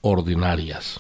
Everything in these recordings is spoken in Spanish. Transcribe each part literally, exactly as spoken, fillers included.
ordinarias.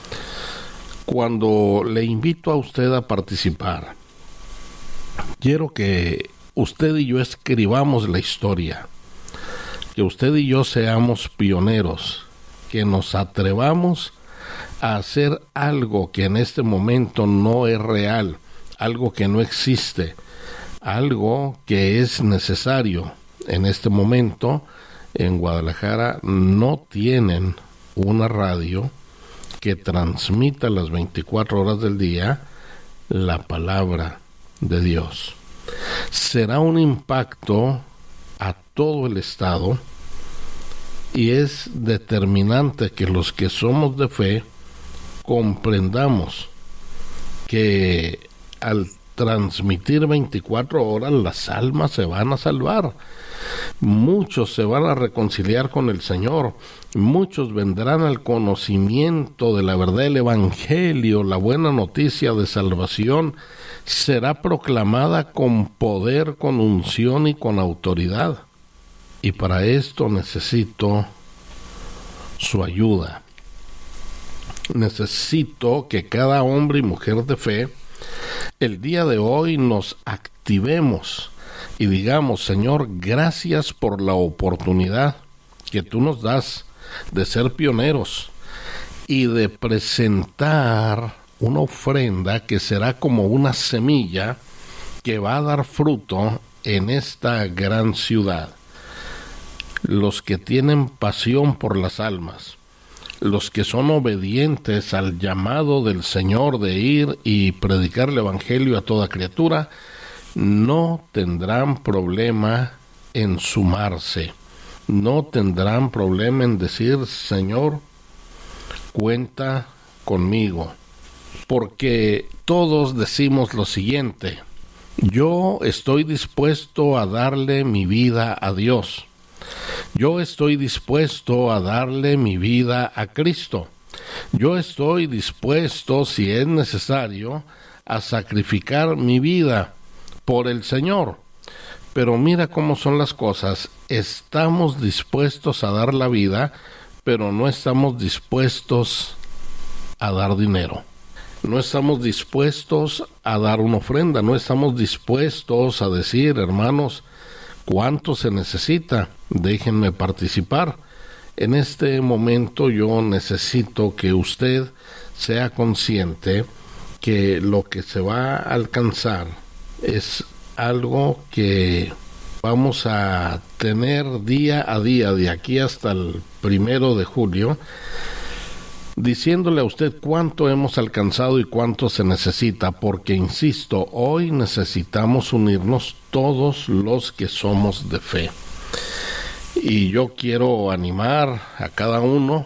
Cuando le invito a usted a participar, quiero que usted y yo escribamos la historia, que usted y yo seamos pioneros, que nos atrevamos a hacer algo que en este momento no es real, algo que no existe, algo que es necesario. En este momento, en Guadalajara no tienen una radio que transmita las veinticuatro horas del día la palabra de Dios. Será un impacto a todo el estado y es determinante que los que somos de fe comprendamos que al transmitir veinticuatro horas las almas se van a salvar, muchos se van a reconciliar con el Señor, muchos vendrán al conocimiento de la verdad del Evangelio, la buena noticia de salvación será proclamada con poder, con unción y con autoridad, y para esto necesito su ayuda. Necesito que cada hombre y mujer de fe el día de hoy nos activemos y digamos: Señor, gracias por la oportunidad que tú nos das de ser pioneros y de presentar una ofrenda que será como una semilla que va a dar fruto en esta gran ciudad. Los que tienen pasión por las almas, los que son obedientes al llamado del Señor de ir y predicar el Evangelio a toda criatura, no tendrán problema en sumarse, no tendrán problema en decir: Señor, cuenta conmigo, porque todos decimos lo siguiente: yo estoy dispuesto a darle mi vida a Dios. Yo estoy dispuesto a darle mi vida a Cristo. Yo estoy dispuesto, si es necesario, a sacrificar mi vida por el Señor. Pero mira cómo son las cosas. Estamos dispuestos a dar la vida, pero no estamos dispuestos a dar dinero. No estamos dispuestos a dar una ofrenda. No estamos dispuestos a decir: hermanos, ¿cuánto se necesita? Déjenme participar. En este momento yo necesito que usted sea consciente que lo que se va a alcanzar es algo que vamos a tener día a día de aquí hasta el primero de julio, diciéndole a usted cuánto hemos alcanzado y cuánto se necesita, porque insisto, hoy necesitamos unirnos todos los que somos de fe. Y yo quiero animar a cada uno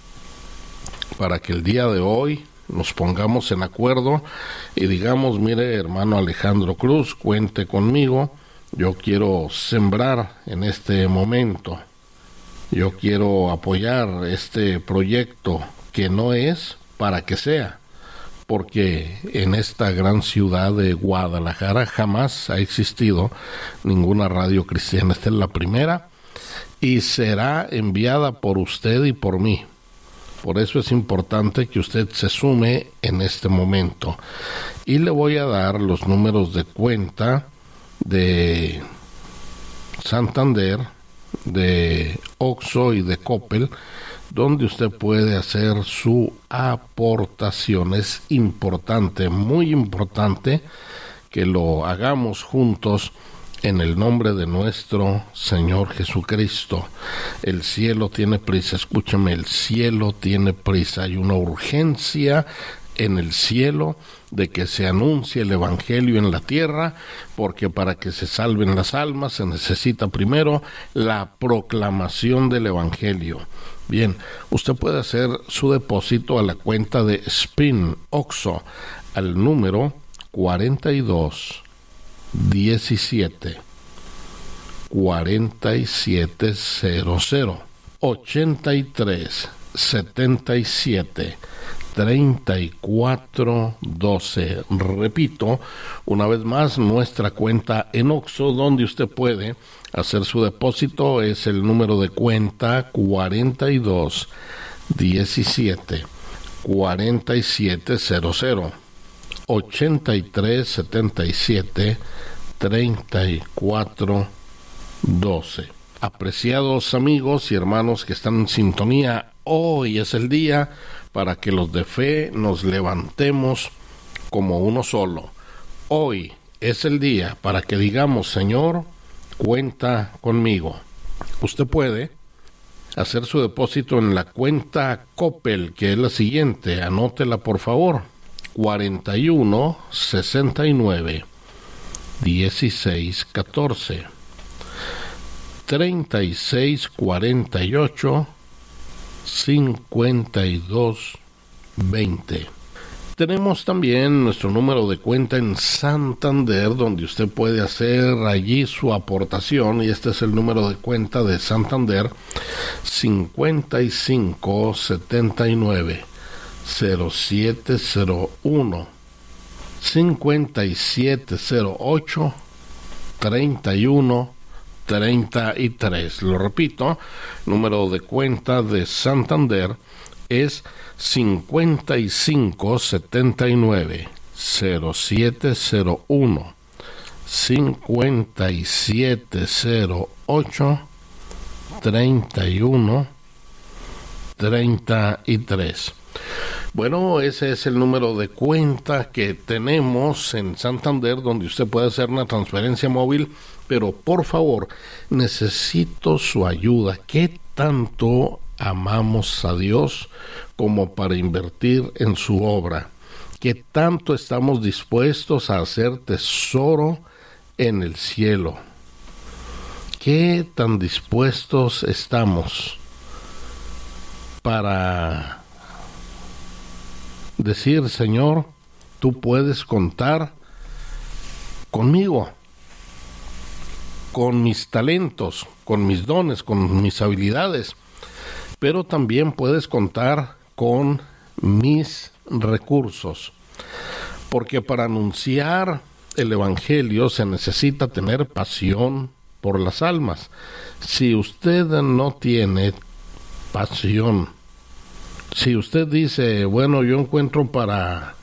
para que el día de hoy nos pongamos en acuerdo y digamos: mire, hermano Alejandro Cruz, cuente conmigo, yo quiero sembrar en este momento, yo quiero apoyar este proyecto que no es para que sea, porque en esta gran ciudad de Guadalajara jamás ha existido ninguna radio cristiana. Esta es la primera y será enviada por usted y por mí. Por eso es importante que usted se sume en este momento. Y le voy a dar los números de cuenta de Santander, de Oxxo y de Coppel, donde usted puede hacer su aportación. Es importante, muy importante, que lo hagamos juntos en el nombre de nuestro Señor Jesucristo. El cielo tiene prisa, escúchame, el cielo tiene prisa. Hay una urgencia en el cielo de que se anuncie el Evangelio en la tierra, porque para que se salven las almas se necesita primero la proclamación del Evangelio. Bien, usted puede hacer su depósito a la cuenta de Spin Oxxo al número cuarenta y dos diecisiete cuarenta y siete cero cero ochenta y tres setenta y siete treinta y cuatro doce. Repito una vez más, nuestra cuenta en Oxxo donde usted puede hacer su depósito es el número de cuenta cuarenta y dos diecisiete, cuarenta y siete cero cero, ochenta y tres setenta y siete, treinta y cuatro doce. Apreciados amigos y hermanos que están en sintonía, hoy es el día para que los de fe nos levantemos como uno solo. Hoy es el día para que digamos: Señor, cuenta conmigo. Usted puede hacer su depósito en la cuenta Coppel, que es la siguiente, anótela por favor: cuarenta y uno, sesenta y nueve, dieciséis, catorce, treinta y seis, cuarenta y ocho, cincuenta y dos, veinte. Tenemos también nuestro número de cuenta en Santander, donde usted puede hacer allí su aportación, y este es el número de cuenta de Santander: cincuenta y cinco, setenta y nueve, cero siete cero uno, cincuenta y siete cero ocho, treinta y uno, treinta y tres. Lo repito, número de cuenta de Santander es cincuenta y cinco, setenta y nueve, cero siete cero uno, cincuenta y siete cero ocho, treinta y uno, treinta y tres. Bueno, ese es el número de cuenta que tenemos en Santander, donde usted puede hacer una transferencia móvil, pero por favor, necesito su ayuda. ¿Qué tanto amamos a Dios como para invertir en su obra? ¿Qué tanto estamos dispuestos a hacer tesoro en el cielo? ¿Qué tan dispuestos estamos para decir: Señor, tú puedes contar conmigo, con mis talentos, con mis dones, con mis habilidades, pero también puedes contar con mis recursos? Porque para anunciar el Evangelio se necesita tener pasión por las almas. Si usted no tiene pasión, si usted dice: bueno, yo encuentro para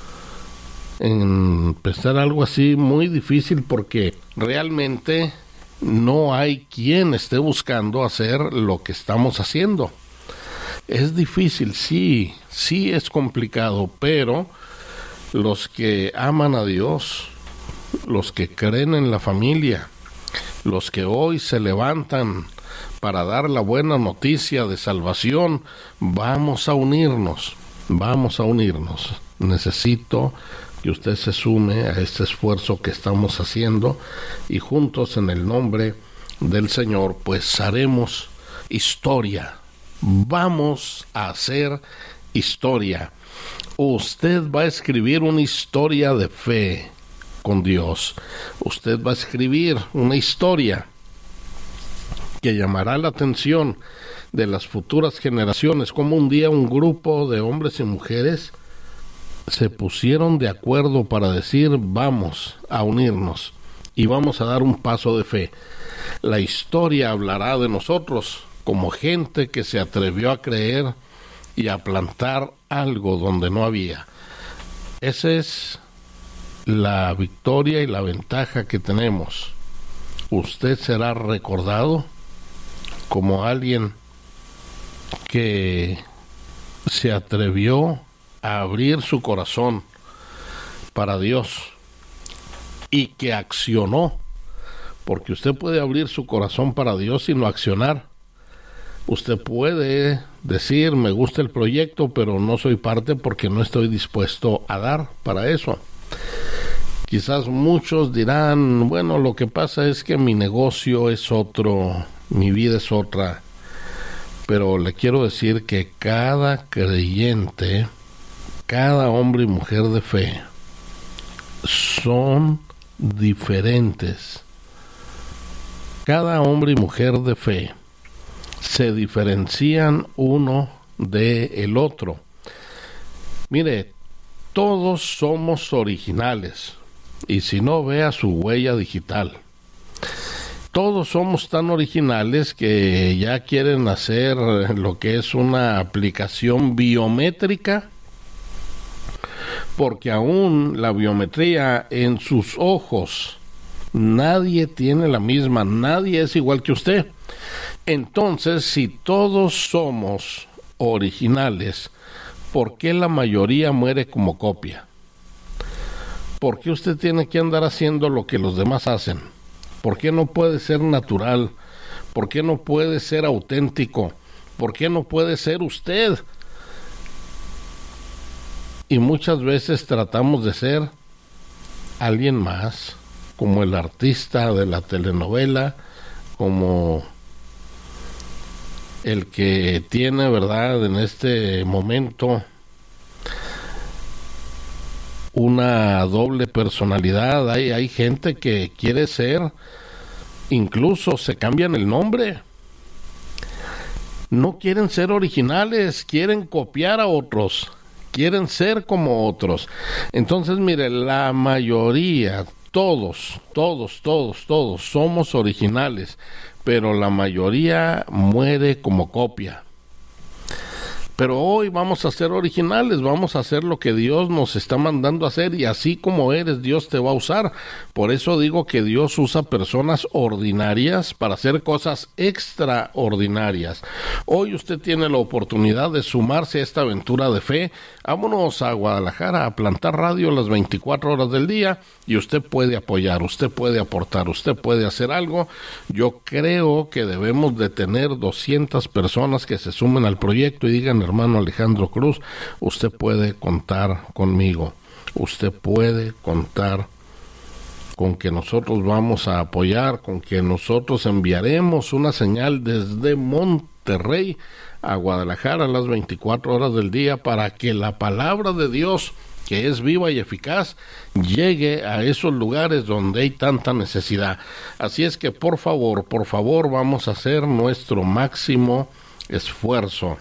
empezar algo así muy difícil, porque realmente no hay quien esté buscando hacer lo que estamos haciendo. Es difícil, sí, sí es complicado, pero los que aman a Dios, los que creen en la familia, los que hoy se levantan para dar la buena noticia de salvación, vamos a unirnos, vamos a unirnos. Necesito que usted se sume a este esfuerzo que estamos haciendo, y juntos, en el nombre del Señor, pues haremos historia. Vamos a hacer historia. Usted va a escribir una historia de fe con Dios. Usted va a escribir una historia que llamará la atención de las futuras generaciones, como un día un grupo de hombres y mujeres se pusieron de acuerdo para decir: vamos a unirnos y vamos a dar un paso de fe. La historia hablará de nosotros como gente que se atrevió a creer y a plantar algo donde no había. Esa es la victoria y la ventaja que tenemos. Usted será recordado como alguien que se atrevió a abrir su corazón para Dios y que accionó, porque usted puede abrir su corazón para Dios y no accionar. Usted puede decir: me gusta el proyecto, pero no soy parte porque no estoy dispuesto a dar para eso. Quizás muchos dirán: bueno, lo que pasa es que mi negocio es otro, mi vida es otra. Pero le quiero decir que cada creyente, cada hombre y mujer de fe, son diferentes. Cada hombre y mujer de fe se diferencian uno del otro. Mire, todos somos originales, y si no, vea su huella digital. todos somos tan originales que ya quieren hacer lo que es una aplicación biométrica, porque aún la biometría en sus ojos, nadie tiene la misma, nadie es igual que usted. Entonces, si todos somos originales, ¿por qué la mayoría muere como copia? ¿Por qué usted tiene que andar haciendo lo que los demás hacen? ¿Por qué no puede ser natural? ¿Por qué no puede ser auténtico? ¿Por qué no puede ser usted? Y muchas veces tratamos de ser alguien más, como el artista de la telenovela, como el que tiene, ¿verdad?, en este momento una doble personalidad. Hay, hay gente que quiere ser, incluso se cambian el nombre. No quieren ser originales, quieren copiar a otros, quieren ser como otros. Entonces, mire, la mayoría, todos, todos, todos, todos somos originales, pero la mayoría muere como copia. Pero hoy vamos a ser originales, vamos a hacer lo que Dios nos está mandando a hacer, y así como eres, Dios te va a usar. Por eso digo que Dios usa personas ordinarias para hacer cosas extraordinarias. Hoy usted tiene la oportunidad de sumarse a esta aventura de fe. Vámonos a Guadalajara a plantar radio las veinticuatro horas del día, y usted puede apoyar, usted puede aportar, usted puede hacer algo. Yo creo que debemos de tener doscientas personas que se sumen al proyecto y digan: hermano Alejandro Cruz, usted puede contar conmigo, usted puede contar con que nosotros vamos a apoyar, con que nosotros enviaremos una señal desde Monterrey a Guadalajara a las veinticuatro horas del día, para que la palabra de Dios, que es viva y eficaz, llegue a esos lugares donde hay tanta necesidad. Así es que por favor, por favor, vamos a hacer nuestro máximo esfuerzo.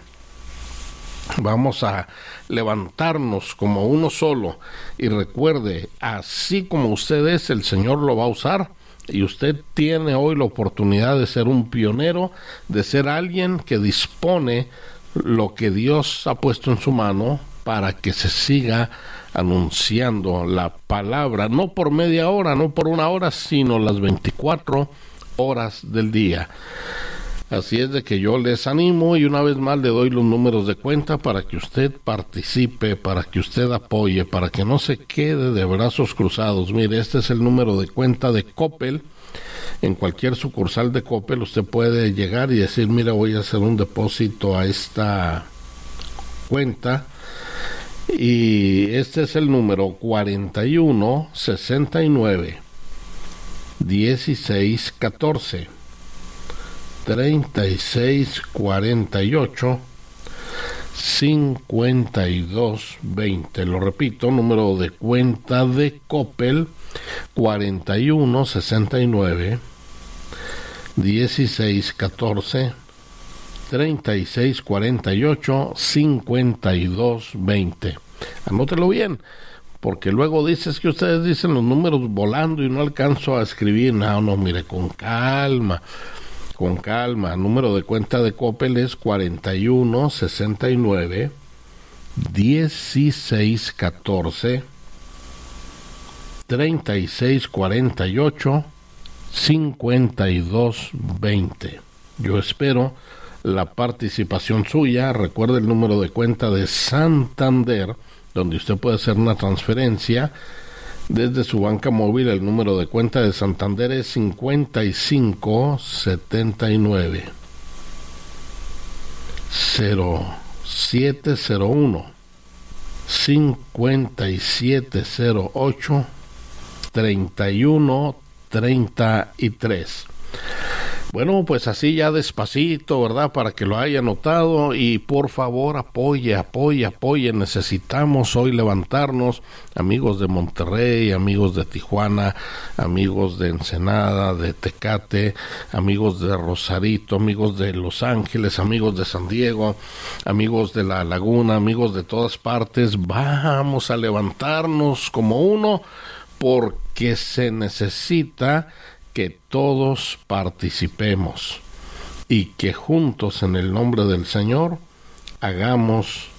Vamos a levantarnos como uno solo, y recuerde, así como usted es, el Señor lo va a usar, y usted tiene hoy la oportunidad de ser un pionero, de ser alguien que dispone lo que Dios ha puesto en su mano para que se siga anunciando la palabra, no por media hora, no por una hora, sino las veinticuatro horas del día. Así es de que yo les animo, y una vez más le doy los números de cuenta para que usted participe, para que usted apoye, para que no se quede de brazos cruzados. Mire, este es el número de cuenta de Coppel. En cualquier sucursal de Coppel usted puede llegar y decir: mira, voy a hacer un depósito a esta cuenta, y este es el número cuarenta y uno, sesenta y nueve, dieciséis, catorce, treinta y seis, cuarenta y ocho, cincuenta y dos, veinte. Lo repito, número de cuenta de Coppel: cuarenta y uno, sesenta y nueve, dieciséis, catorce, treinta y seis, cuarenta y ocho, cincuenta y dos, veinte. Anótelo bien, porque luego dices que ustedes dicen los números volando y no alcanzo a escribir. No, no, mire, con calma. Con calma. Número de cuenta de Coppel es cuarenta y uno, sesenta y nueve, dieciséis, catorce, treinta y seis, cuarenta y ocho, cincuenta y dos, veinte. Yo espero la participación suya. Recuerde el número de cuenta de Santander, donde usted puede hacer una transferencia desde su banca móvil. El número de cuenta de Santander es cincuenta y cinco, setenta y nueve, cero siete cero uno, cincuenta y siete cero ocho, treinta y uno, treinta y tres. Bueno, pues así ya despacito, ¿verdad? Para que lo haya notado, y por favor apoye, apoye, apoye. Necesitamos hoy levantarnos, amigos de Monterrey, amigos de Tijuana, amigos de Ensenada, de Tecate, amigos de Rosarito, amigos de Los Ángeles, amigos de San Diego, amigos de La Laguna, amigos de todas partes. Vamos a levantarnos como uno, porque se necesita que todos participemos y que juntos en el nombre del Señor hagamos